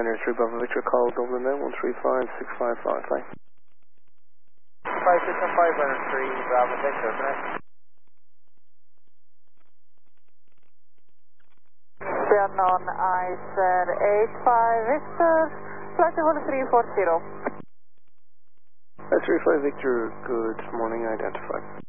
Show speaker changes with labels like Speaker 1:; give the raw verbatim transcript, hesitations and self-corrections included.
Speaker 1: Pioneer three Bravo Victor, call Dublin now, one three five six five five, bye.
Speaker 2: five six one five Pioneer three Bravo Victor, connect.
Speaker 3: Unknown, I said eight five Victor, flight level three four zero.
Speaker 1: three five Victor, good morning, identified.